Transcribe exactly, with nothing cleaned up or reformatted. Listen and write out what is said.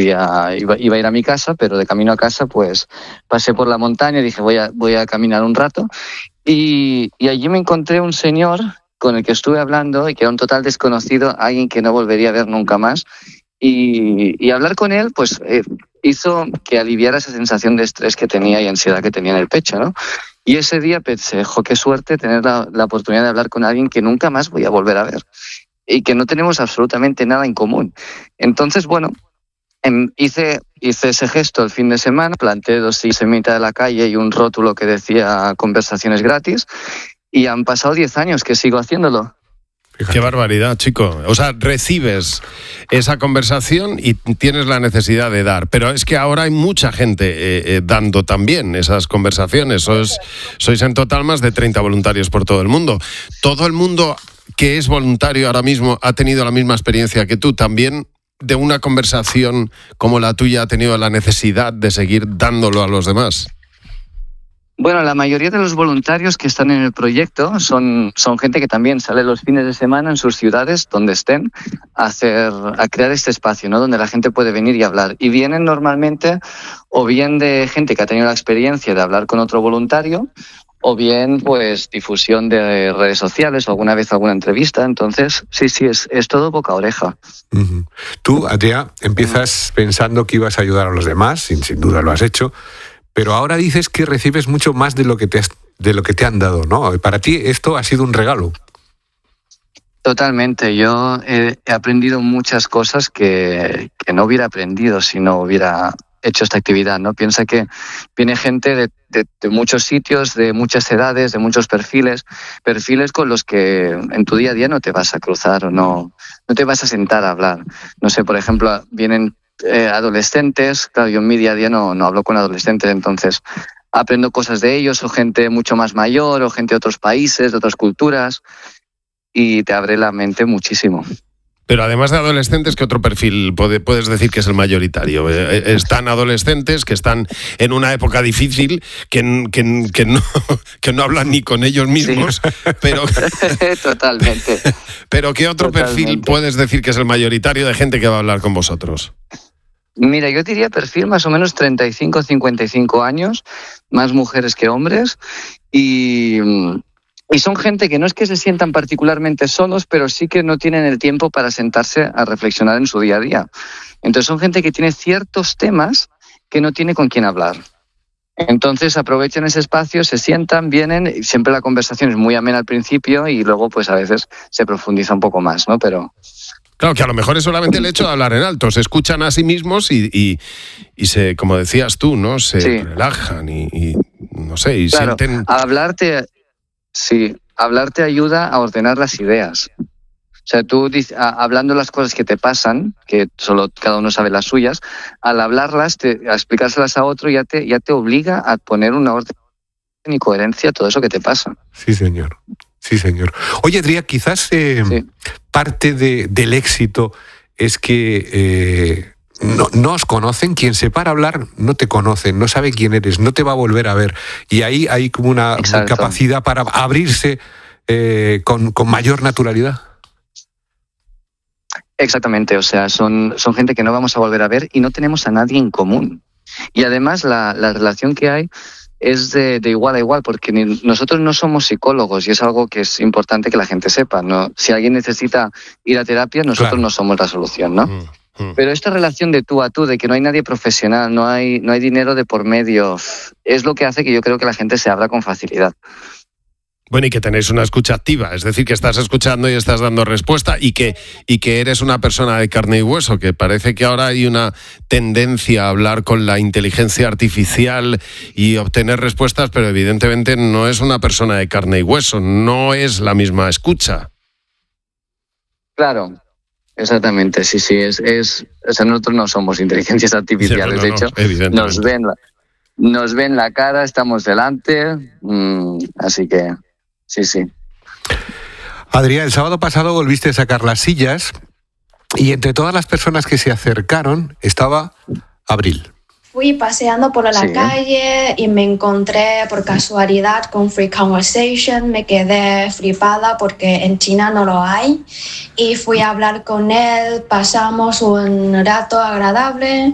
día iba, iba a ir a mi casa, pero de camino a casa pues pasé por la montaña y dije voy a, voy a caminar un rato y, y allí me encontré un señor con el que estuve hablando y que era un total desconocido, alguien que no volvería a ver nunca más. Y, y hablar con él pues eh, hizo que aliviara esa sensación de estrés que tenía y ansiedad que tenía en el pecho, ¿no? Y ese día pensé, jo, qué suerte tener la, la oportunidad de hablar con alguien que nunca más voy a volver a ver y que no tenemos absolutamente nada en común. Entonces, bueno, em, hice, hice ese gesto el fin de semana, planté dos sillas en mitad de la calle y un rótulo que decía conversaciones gratis y han pasado diez años que sigo haciéndolo. Fíjate. Qué barbaridad, chico. O sea, recibes esa conversación y tienes la necesidad de dar. Pero es que ahora hay mucha gente eh, eh, dando también esas conversaciones. Sois, sois en total más de treinta voluntarios por todo el mundo. Todo el mundo que es voluntario ahora mismo ha tenido la misma experiencia que tú. También de una conversación como la tuya ha tenido la necesidad de seguir dándolo a los demás. Bueno, la mayoría de los voluntarios que están en el proyecto son, son gente que también sale los fines de semana en sus ciudades, donde estén, a, hacer, a crear este espacio, ¿no? Donde la gente puede venir y hablar. Y vienen normalmente o bien de gente que ha tenido la experiencia de hablar con otro voluntario, o bien pues difusión de redes sociales o alguna vez alguna entrevista. Entonces, sí, sí, es, es todo boca a oreja. Uh-huh. Tú, Adrià, empiezas uh-huh. pensando que ibas a ayudar a los demás, sin, sin duda lo has hecho, pero ahora dices que recibes mucho más de lo que te has, de lo que te han dado, ¿no? Para ti esto ha sido un regalo. Totalmente. Yo he, he aprendido muchas cosas que, que no hubiera aprendido si no hubiera hecho esta actividad, ¿no? Piensa que viene gente de, de, de muchos sitios, de muchas edades, de muchos perfiles, perfiles con los que en tu día a día no te vas a cruzar o no, no te vas a sentar a hablar. No sé, por ejemplo, vienen Eh, adolescentes, claro, yo en mi día a día no, no hablo con adolescentes, entonces aprendo cosas de ellos, o gente mucho más mayor, o gente de otros países, de otras culturas, y te abre la mente muchísimo. Pero además de adolescentes, ¿qué otro perfil puede, puedes decir que es el mayoritario? Eh, están adolescentes que están en una época difícil, que, que, que, no, que no hablan ni con ellos mismos, sí. pero... Totalmente. Pero ¿qué otro Totalmente. perfil puedes decir que es el mayoritario de gente que va a hablar con vosotros? Mira, yo diría perfil más o menos treinta y cinco a cincuenta y cinco años, más mujeres que hombres, y... Y son gente que no es que se sientan particularmente solos, pero sí que no tienen el tiempo para sentarse a reflexionar en su día a día. Entonces son gente que tiene ciertos temas que no tiene con quién hablar. Entonces aprovechan ese espacio, se sientan, vienen, y siempre la conversación es muy amena al principio y luego pues a veces se profundiza un poco más, ¿no? Pero... Claro, que a lo mejor es solamente el hecho de hablar en alto, se escuchan a sí mismos y, y, y se, como decías tú, ¿no? Se sí. relajan y, y no sé, y claro, sienten... hablarte... Sí, hablar te ayuda a ordenar las ideas. O sea, tú a, hablando las cosas que te pasan, que solo cada uno sabe las suyas, al hablarlas, te, a explicárselas a otro, ya te, ya te obliga a poner una orden y coherencia a todo eso que te pasa. Sí, señor. Sí, señor. Oye, Adrià, quizás eh, sí. parte de, del éxito es que... Eh, No, no os conocen, quien se para a hablar no te conoce, no sabe quién eres, no te va a volver a ver. Y ahí hay como una Exacto. capacidad para abrirse eh, con, con mayor naturalidad. Exactamente, o sea, son, son gente que no vamos a volver a ver y no tenemos a nadie en común. Y además la, la relación que hay es de, de igual a igual, porque ni, nosotros no somos psicólogos y es algo que es importante que la gente sepa, ¿no? Si alguien necesita ir a terapia, nosotros claro. no somos la solución, ¿no? Mm. Pero esta relación de tú a tú, de que no hay nadie profesional, no hay, no hay dinero de por medio, es lo que hace que yo creo que la gente se abra con facilidad. Bueno, y que tenéis una escucha activa, es decir, que estás escuchando y estás dando respuesta y que, y que eres una persona de carne y hueso, que parece que ahora hay una tendencia a hablar con la inteligencia artificial y obtener respuestas, pero evidentemente no es una persona de carne y hueso, no es la misma escucha. Claro. Exactamente, sí, sí, es, es, o sea, nosotros no somos inteligencias artificiales, sí, no, no, de hecho, nos ven, la, nos ven la cara, estamos delante, mmm, así que, sí, sí. Adrià, el sábado pasado volviste a sacar las sillas y entre todas las personas que se acercaron estaba Abril. Fui paseando por la sí. calle y me encontré por casualidad con Free Conversation, me quedé flipada porque en China no lo hay y fui a hablar con él, pasamos un rato agradable.